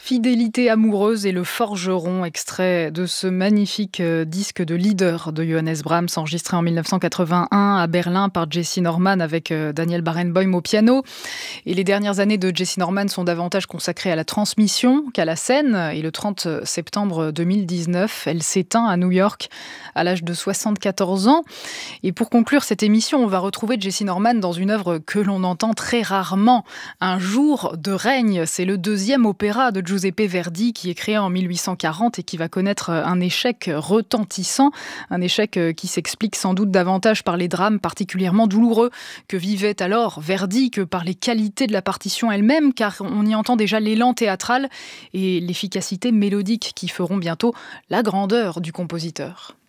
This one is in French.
Fidélité amoureuse et le forgeron, extrait de ce magnifique disque de Lieder de Johannes Brahms, enregistré en 1981 à Berlin par Jessye Norman avec Daniel Barenboim au piano. Et les dernières années de Jessye Norman sont davantage consacrées à la transmission qu'à la scène. Et le 30 septembre 2019, elle s'éteint à New York à l'âge de 74 ans. Et pour conclure cette émission, on va retrouver Jessye Norman dans une œuvre que l'on entend très rarement. Un jour de règne, c'est le deuxième opéra de Giuseppe Verdi qui est créé en 1840 et qui va connaître un échec retentissant. Un échec qui s'explique sans doute davantage par les drames particulièrement douloureux que vivait alors Verdi que par les qualités de la partition elle-même, car on y entend déjà l'élan théâtral et l'efficacité mélodique qui feront bientôt la grandeur du compositeur.